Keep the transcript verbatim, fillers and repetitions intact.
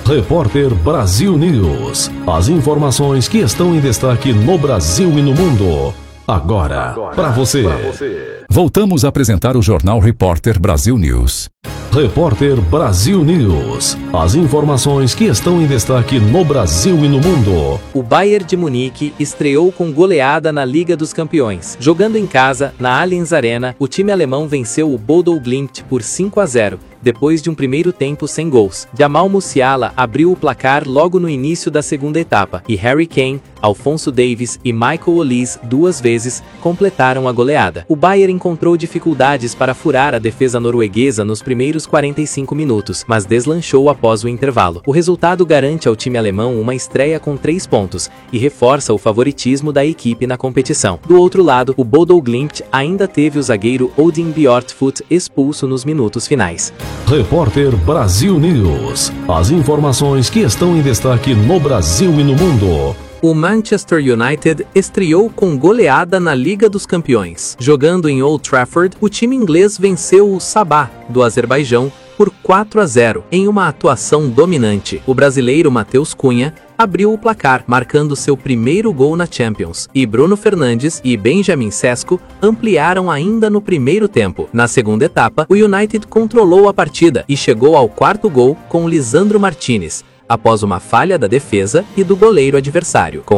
Repórter Brasil News. As informações que estão em destaque no Brasil e no mundo. Agora, Agora para você. você. Voltamos a apresentar o Jornal Repórter Brasil News. Repórter Brasil News. As informações que estão em destaque no Brasil e no mundo. O Bayern de Munique estreou com goleada na Liga dos Campeões. Jogando em casa, na Allianz Arena, o time alemão venceu o Bodo Glimt por cinco a zero. Depois de um primeiro tempo sem gols. Jamal Musiala abriu o placar logo no início da segunda etapa, e Harry Kane, Alphonso Davies e Michael Olise, duas vezes, completaram a goleada. O Bayern encontrou dificuldades para furar a defesa norueguesa nos primeiros quarenta e cinco minutos, mas deslanchou após o intervalo. O resultado garante ao time alemão uma estreia com três pontos, e reforça o favoritismo da equipe na competição. Do outro lado, o Bodo Glimt ainda teve o zagueiro Odin Bjortfoot expulso nos minutos finais. Repórter Brasil News. As informações que estão em destaque no Brasil e no mundo. O Manchester United estreou com goleada na Liga dos Campeões. Jogando em Old Trafford, o time inglês venceu o Sabah, do Azerbaijão, por quatro a zero, em uma atuação dominante. O brasileiro Matheus Cunha abriu o placar, marcando seu primeiro gol na Champions, e Bruno Fernandes e Benjamin Sesko ampliaram ainda no primeiro tempo. Na segunda etapa, o United controlou a partida e chegou ao quarto gol com Lisandro Martinez, após uma falha da defesa e do goleiro adversário. Com